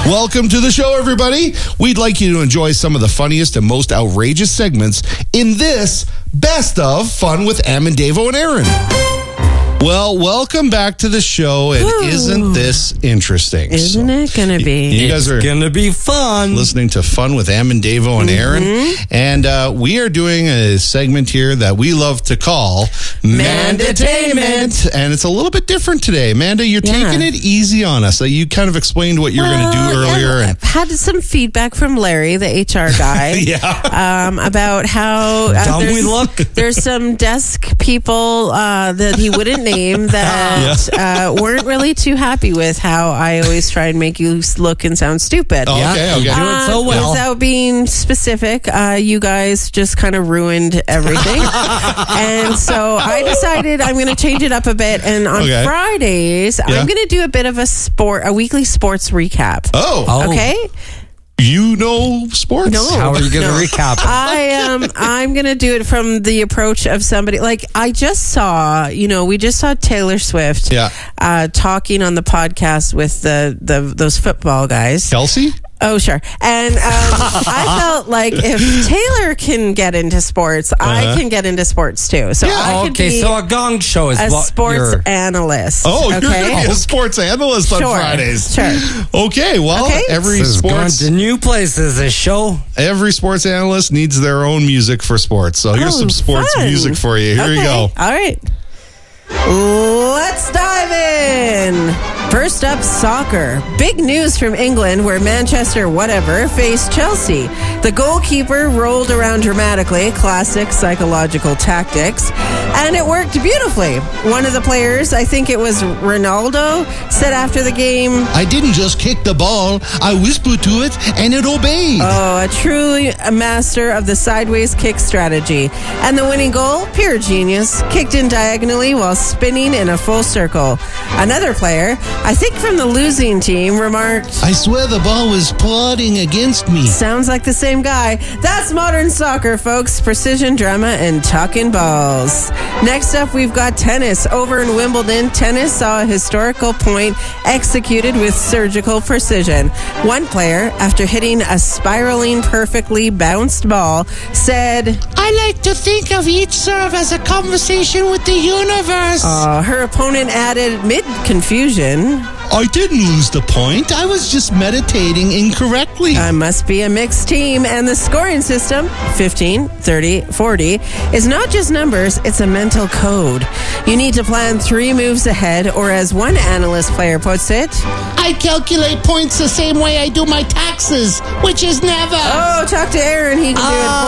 Welcome to the show, everybody. We'd like you to enjoy some of the funniest and most outrageous segments in this Best of Fun with Am and Davo and Aaron. Well, welcome back to the show. And isn't this interesting? Isn't it going to be? You guys are going to be fun. Listening to Fun with Am and Davo and Aaron. And we are doing a segment here that we love to call Mandatainment. And it's a little bit different today. Amanda, you're taking it easy on us. You kind of explained what you were going to do earlier. I've had some feedback from Larry, the HR guy, about how dumb we look. There's some desk people that he wouldn't name that weren't really too happy with how I always try and make you look and sound stupid. Okay. Do it so well. Without being specific, you guys just kind of ruined everything. And so I decided I'm going to change it up a bit. And on Fridays, I'm going to do a bit of a weekly sports recap. Oh. Okay? You know sports? No. How are you going to recap it? I'm going to do it from the approach of somebody. Like, I just saw, we just saw Taylor Swift talking on the podcast with those football guys. Kelsey? Oh, sure. And I felt like if Taylor can get into sports, I can get into sports too. So I could be so a gong show is a what sports analyst. Oh, okay? you're going to be a sports analyst on Fridays. Sure. Okay, well, every This is going sports to new places, this show. Every sports analyst needs their own music for sports. So here's some sports music for you. Here you go. All right. Let's dive in. First up, soccer. Big news from England where Manchester faced Chelsea. The goalkeeper rolled around dramatically, classic psychological tactics, and it worked beautifully. One of the players, I think it was Ronaldo, said after the game, "I didn't just kick the ball, I whispered to it and it obeyed." Oh, truly a master of the sideways kick strategy. And the winning goal, pure genius, kicked in diagonally while spinning in a full circle. Another player, I think from the losing team, remarked, "I swear the ball was plotting against me." Sounds like the same guy. That's modern soccer, folks. Precision, drama, and talking balls. Next up, we've got tennis. Over in Wimbledon, tennis saw a historical point executed with surgical precision. One player, after hitting a spiraling, perfectly bounced ball, said, "I like to think of each serve as a conversation with the universe." Her opponent added mid-confusion, "I didn't lose the point. I was just meditating incorrectly." Must be a mixed team. And the scoring system, 15, 30, 40, is not just numbers, it's a mental code. You need to plan 3 moves ahead, or as one analyst player puts it, "I calculate points the same way I do my taxes, which is never." oh, talk to Aaron. He can do it